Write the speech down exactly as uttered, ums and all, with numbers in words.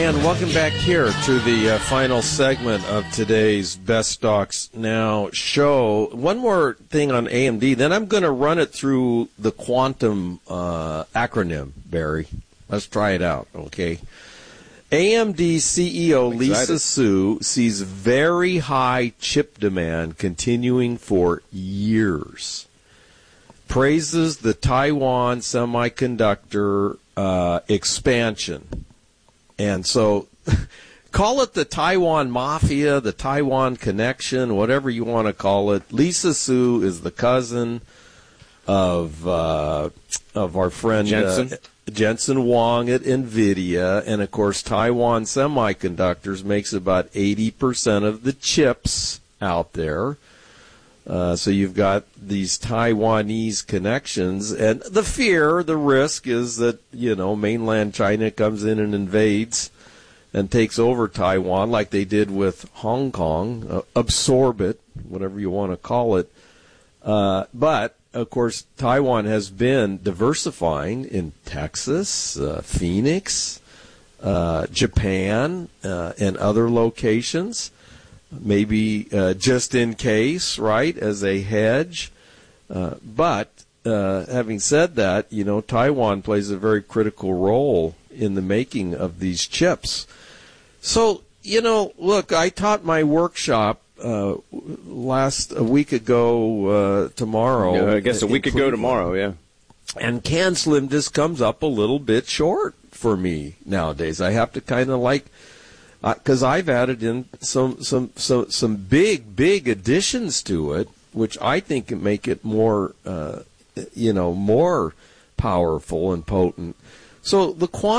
And welcome back here to the uh, final segment of today's Best Stocks Now show. One more thing on A M D, then I'm going to run it through the quantum uh, acronym, Barry. Let's try it out, okay? A M D C E O Lisa Su sees very high chip demand continuing for years. Praises the Taiwan semiconductor uh, expansion. And so call it the Taiwan Mafia, the Taiwan Connection, whatever you want to call it. Lisa Su is the cousin of uh, of our friend Jensen. Uh, Jensen Huang at NVIDIA. And, of course, Taiwan Semiconductors makes about eighty percent of the chips out there. Uh, so you've got these Taiwanese connections, and the fear, the risk is that, you know, mainland China comes in and invades and takes over Taiwan like they did with Hong Kong, uh, absorb it, whatever you want to call it. Uh, but, of course, Taiwan has been diversifying in Texas, uh, Phoenix, uh, Japan, uh, and other locations. Maybe uh, just in case, right, as a hedge. Uh, but uh, having said that, you know, Taiwan plays a very critical role in the making of these chips. So, you know, look, I taught my workshop uh, last a week ago uh, tomorrow. Yeah, I guess a week ago tomorrow, yeah. And CanSlim just comes up a little bit short for me nowadays. I have to kind of like... Because uh, I've added in some some some some big big additions to it, which I think can make it more, uh, you know, more powerful and potent. So the quant